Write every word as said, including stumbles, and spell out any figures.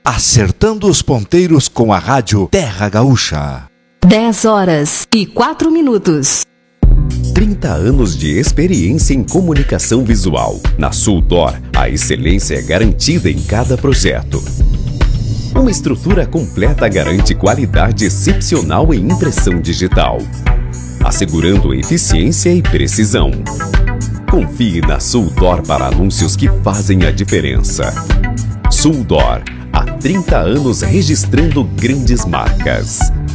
acertando os ponteiros com a rádio Terra Gaúcha. dez horas e quatro minutos. trinta anos de experiência em comunicação visual. Na Suldor, a excelência é garantida em cada projeto. Uma estrutura completa garante qualidade excepcional em impressão digital, assegurando eficiência e precisão. Confie na Suldor para anúncios que fazem a diferença. Suldor, há trinta anos registrando grandes marcas.